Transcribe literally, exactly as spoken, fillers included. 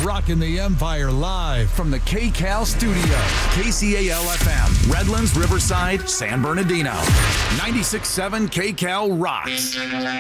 rocking the Empire live from the K C A L studio. K C A L F M, Redlands, Riverside, San Bernardino. ninety-six point seven K C A L rocks.